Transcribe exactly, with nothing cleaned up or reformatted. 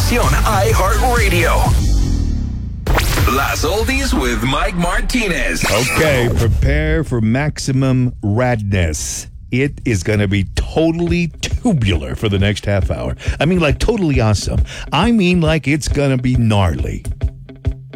Aplicación iHeartRadio. Las Oldies with Mike Martinez. Okay, prepare for maximum radness. It is going to be totally tubular for the next half hour. I mean, like totally awesome. I mean, like it's going to be gnarly.